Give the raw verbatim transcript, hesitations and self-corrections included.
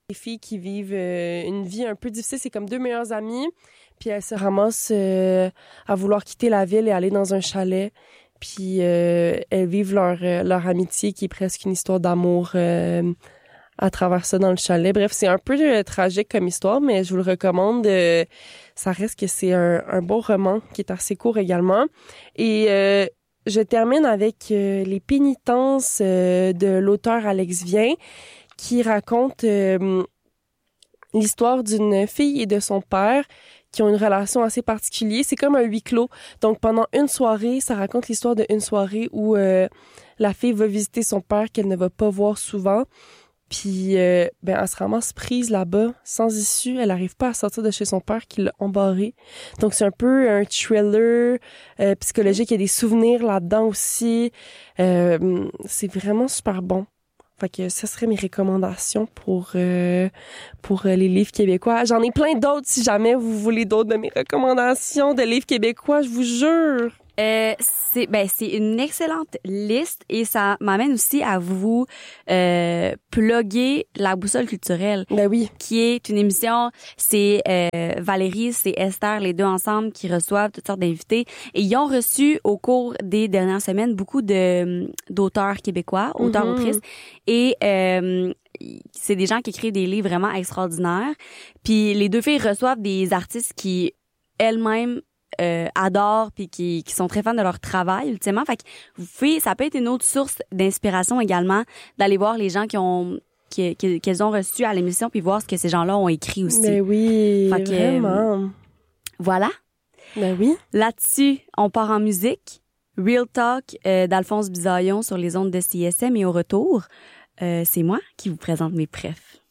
Les filles qui vivent euh, une vie un peu difficile, c'est comme deux meilleures amies, puis elles se ramassent euh, à vouloir quitter la ville et aller dans un chalet. Puis euh, elles vivent leur, euh, leur amitié qui est presque une histoire d'amour euh, à travers ça dans le chalet. Bref, c'est un peu euh, tragique comme histoire, mais je vous le recommande. Euh, ça reste que c'est un, un beau roman qui est assez court également. Et euh, je termine avec euh, Les pénitences euh, de l'auteur Alex Vien, qui raconte euh, l'histoire d'une fille et de son père qui ont une relation assez particulière. C'est comme un huis clos. Donc, pendant une soirée, ça raconte l'histoire d'une soirée où euh, la fille va visiter son père qu'elle ne va pas voir souvent. Puis, euh, ben, elle se ramasse prise là-bas, sans issue. Elle n'arrive pas à sortir de chez son père qui l'a embarrée. Donc, c'est un peu un thriller euh, psychologique. Il y a des souvenirs là-dedans aussi. Euh, c'est vraiment super bon. Fait que ça serait mes recommandations pour euh, pour euh, les livres québécois. J'en ai plein d'autres si jamais vous voulez d'autres de mes recommandations de livres québécois, je vous jure. Euh, c'est ben c'est une excellente liste et ça m'amène aussi à vous euh, plugger la boussole culturelle. Ben oui. Qui est une émission, c'est euh, Valérie, c'est Esther, les deux ensemble qui reçoivent toutes sortes d'invités et ils ont reçu au cours des dernières semaines beaucoup de d'auteurs québécois, auteurs Mm-hmm. autrices et euh, c'est des gens qui écrivent des livres vraiment extraordinaires. Puis les deux filles reçoivent des artistes qui elles-mêmes Euh, adorent puis qui, qui sont très fans de leur travail ultimement. Fait que vous pouvez, ça peut être une autre source d'inspiration également d'aller voir les gens qui ont qui, qui, qu'elles ont reçus à l'émission puis voir ce que ces gens-là ont écrit aussi. Ben oui, fait que, vraiment. Euh, voilà. Ben oui. Là-dessus, on part en musique. Real Talk euh, d'Alphonse Bisaillon sur les ondes de C I S M et au retour, euh, c'est moi qui vous présente mes prefs.